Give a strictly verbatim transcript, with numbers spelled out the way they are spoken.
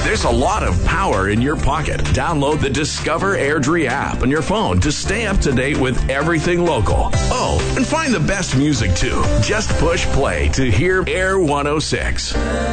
There's a lot of power in your pocket. Download the Discover Airdrie app on your phone to stay up to date with everything local. Oh, and find the best music too. Just push play to hear Air one oh six.